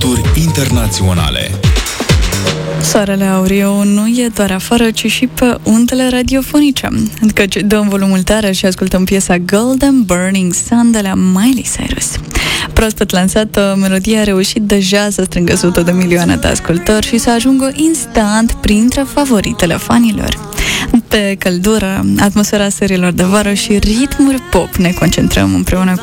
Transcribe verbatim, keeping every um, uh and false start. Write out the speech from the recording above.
hituri internaționale. Soarele auriu nu e doar afară, ci și pe undele radiofonice. Căci dăm volumul tare și ascultăm piesa Golden Burning Sun de la Miley Cyrus. Proaspăt lansată, melodia a reușit deja să strângă sute de milioane de ascultări și să ajungă instant printre favoritele fanilor. Pe căldură, atmosfera serilor de vară și ritmuri pop ne concentrăm împreună